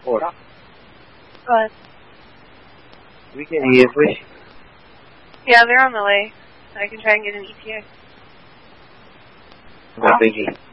Ora. Go ahead. We can hear push. Yeah, they're on the way. I can try and get an ETA. Thank you.